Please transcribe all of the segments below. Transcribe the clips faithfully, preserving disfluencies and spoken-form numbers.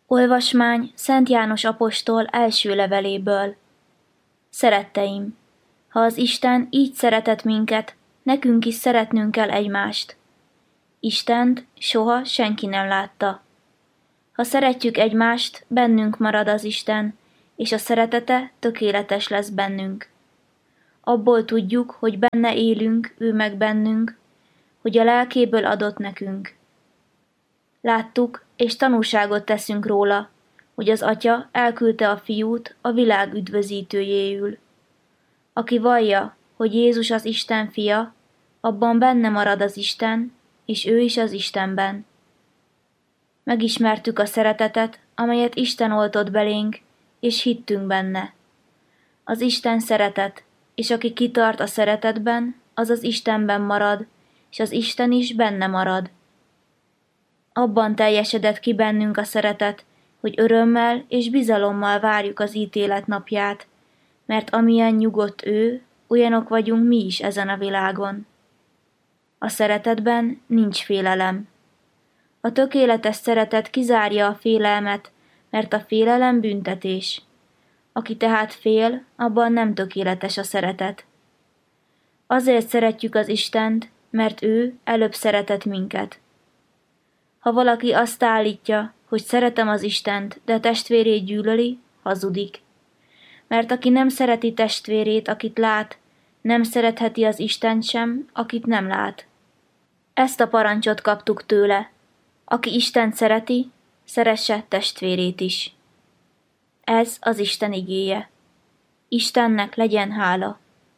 Olvasmány Szent János apostol első leveléből. Szeretteim, ha az Isten így szeretett minket, nekünk is szeretnünk kell egymást. Istent soha senki nem látta. Ha szeretjük egymást, bennünk marad az Isten, és a szeretete tökéletes lesz bennünk. Abból tudjuk, hogy benne élünk, ő meg bennünk, hogy a lelkéből adott nekünk. Láttuk, és tanúságot teszünk róla, hogy az Atya elküldte a Fiút a világ üdvözítőjéül. Aki vallja, hogy Jézus az Isten fia, abban benne marad az Isten, és ő is az Istenben. Megismertük a szeretetet, amelyet Isten oltott belénk, és hittünk benne. Az Isten szeretet, és aki kitart a szeretetben, az az Istenben marad, és az Isten is benne marad. Abban teljesedett ki bennünk a szeretet, hogy örömmel és bizalommal várjuk az ítélet napját, mert amilyen nyugodt ő, olyanok vagyunk mi is ezen a világon. A szeretetben nincs félelem. A tökéletes szeretet kizárja a félelmet, mert a félelem büntetés. Aki tehát fél, abban nem tökéletes a szeretet. Azért szeretjük az Istent, mert ő előbb szeretett minket. Ha valaki azt állítja, hogy szeretem az Istent, de testvérét gyűlöli, hazudik. Mert aki nem szereti testvérét, akit lát, nem szeretheti az Istent sem, akit nem lát. Ezt a parancsot kaptuk tőle. Aki Istent szereti, szeresse testvérét is. Ez az Isten igéje. Istennek legyen hála.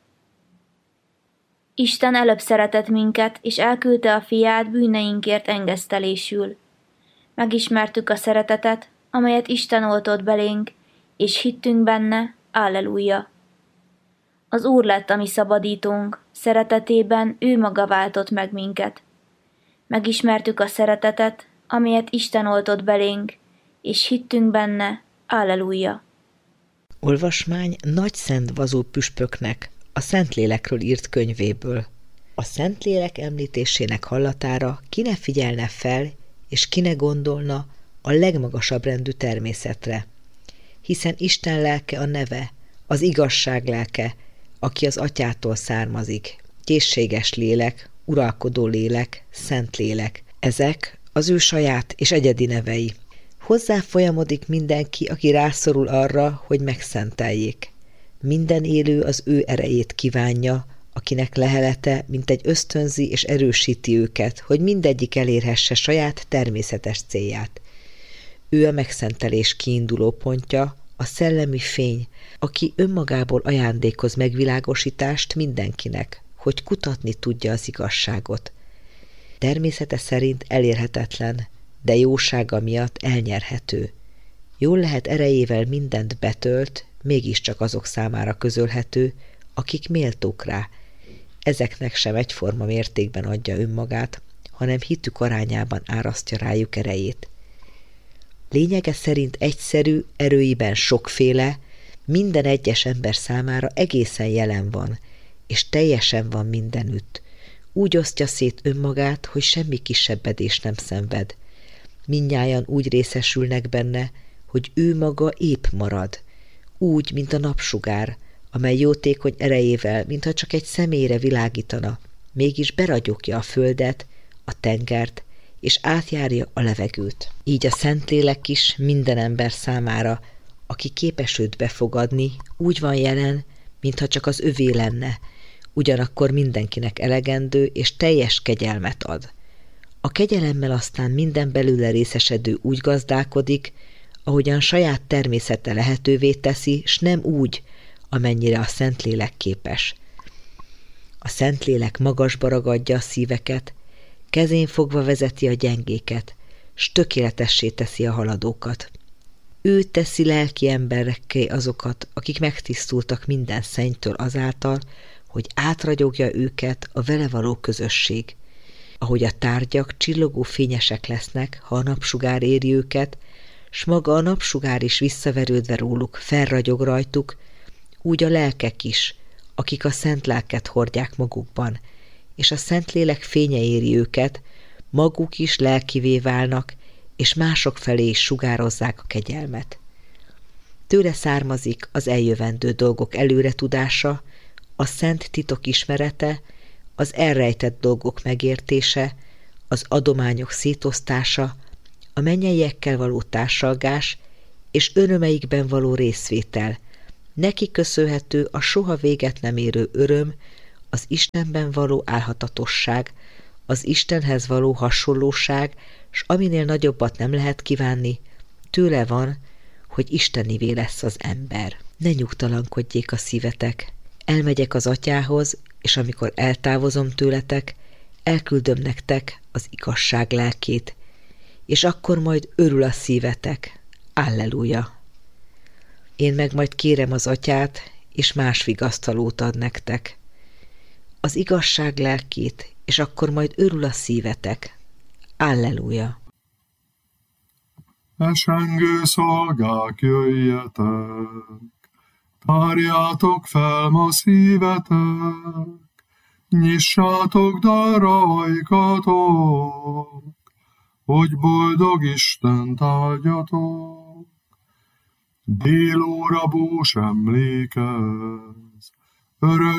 Isten előbb szeretett minket, és elküldte a fiát bűneinkért engesztelésül. Megismertük a szeretetet, amelyet Isten oltott belénk, és hittünk benne, alleluja. Az Úr lett a mi szabadítónk, szeretetében ő maga váltott meg minket. Megismertük a szeretetet, amelyet Isten oltott belénk, és hittünk benne, alleluja. Olvasmány Nagy Szent Vazó püspöknek a Szentlélekről írt könyvéből. A Szentlélek említésének hallatára ki ne figyelne fel, és ki ne gondolna a legmagasabb rendű természetre. Hiszen Isten lelke a neve, az igazság lelke, aki az Atyától származik. Készséges lélek, uralkodó lélek, szent lélek. Ezek az ő saját és egyedi nevei. Hozzá folyamodik mindenki, aki rászorul arra, hogy megszenteljék. Minden élő az ő erejét kívánja, akinek lehelete, mint egy ösztönzi és erősíti őket, hogy mindegyik elérhesse saját természetes célját. Ő a megszentelés kiinduló pontja, a szellemi fény, aki önmagából ajándékoz megvilágosítást mindenkinek, hogy kutatni tudja az igazságot. Természete szerint elérhetetlen, de jósága miatt elnyerhető. Jól lehet erejével mindent betölt, mégiscsak azok számára közölhető, akik méltók rá. Ezeknek sem egyforma mértékben adja önmagát, hanem hitük arányában árasztja rájuk erejét. Lényege szerint egyszerű, erőiben sokféle, minden egyes ember számára egészen jelen van, és teljesen van mindenütt. Úgy osztja szét önmagát, hogy semmi kisebbedés nem szenved. Mindnyájan úgy részesülnek benne, hogy ő maga épp marad, úgy, mint a napsugár, amely jótékony erejével, mintha csak egy személyre világítana, mégis beragyogja a földet, a tengert, és átjárja a levegőt. Így a Szentlélek is minden ember számára, aki képes őt befogadni, úgy van jelen, mintha csak az övé lenne, ugyanakkor mindenkinek elegendő és teljes kegyelmet ad. A kegyelemmel aztán minden belőle részesedő úgy gazdálkodik, ahogyan saját természete lehetővé teszi, s nem úgy, amennyire a Szentlélek képes. A Szentlélek magasba ragadja a szíveket, kezén fogva vezeti a gyengéket, s tökéletessé teszi a haladókat. Ő teszi lelki emberekké azokat, akik megtisztultak minden szennytől azáltal, hogy átragyogja őket a vele való közösség. Ahogy a tárgyak csillogó fényesek lesznek, ha a napsugár éri őket, s maga a napsugár is visszaverődve róluk felragyog rajtuk, úgy a lelkek is, akik a szent lelket hordják magukban, és a Szentlélek fénye éri őket, maguk is lelkivé válnak, és mások felé is sugározzák a kegyelmet. Tőle származik az eljövendő dolgok előre tudása, a szent titok ismerete, az elrejtett dolgok megértése, az adományok szétosztása, a mennyeiekkel való társalgás és örömeikben való részvétel. Neki köszönhető a soha véget nem érő öröm, az Istenben való álhatatosság, az Istenhez való hasonlóság, s aminél nagyobbat nem lehet kívánni, tőle van, hogy istenivé lesz az ember. Ne nyugtalankodjék a szívetek. Elmegyek az atyához, és amikor eltávozom tőletek, elküldöm nektek az igazság lelkét, és akkor majd örül a szívetek. Alleluja! Én meg majd kérem az atyát, és más vigasztalót ad nektek. Az igazság lelkét, és akkor majd örül a szívetek. Alleluja! Esengő szolgák, jöjjetek, tárjátok fel ma szívetek, nyissátok darajkatok, hogy boldog Istent áldjatok. Délóra bús emlékez, örök